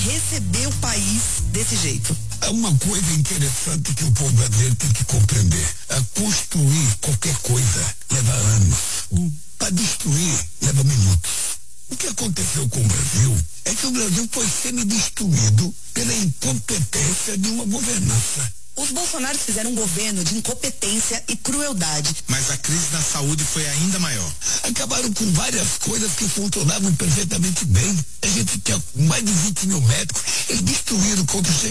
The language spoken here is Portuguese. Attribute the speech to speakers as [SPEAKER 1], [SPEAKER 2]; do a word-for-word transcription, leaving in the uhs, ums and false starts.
[SPEAKER 1] receber o país desse jeito.
[SPEAKER 2] É uma coisa interessante que o povo brasileiro tem que compreender. A construir qualquer coisa leva anos. Hum. Para destruir leva minutos. O que aconteceu com o Brasil é que o Brasil foi sendo destruído pela incompetência de uma governança.
[SPEAKER 1] Os bolsonaros fizeram um governo de incompetência e crueldade.
[SPEAKER 3] Mas a crise na saúde foi ainda maior.
[SPEAKER 2] Acabaram com várias coisas que funcionavam perfeitamente bem. A gente tinha mais de vinte mil médicos. Eles destruíram contra os